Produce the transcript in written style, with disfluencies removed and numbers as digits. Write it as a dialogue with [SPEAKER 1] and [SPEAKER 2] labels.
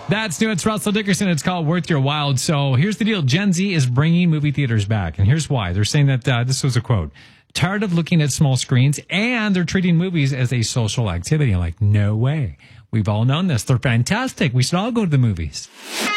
[SPEAKER 1] That's new. It's Russell Dickerson. It's called Worth Your While. So here's the deal. Gen Z is bringing movie theaters back. And here's why. They're saying that this was a quote. Tired of looking at small screens, and they're treating movies as a social activity. I'm like, no way. We've all known this. They're fantastic. We should all go to the movies.